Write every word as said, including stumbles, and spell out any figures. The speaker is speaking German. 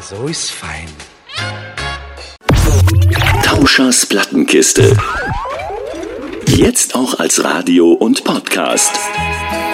so ist fein. Tauschers Plattenkiste. Jetzt auch als Radio und Podcast.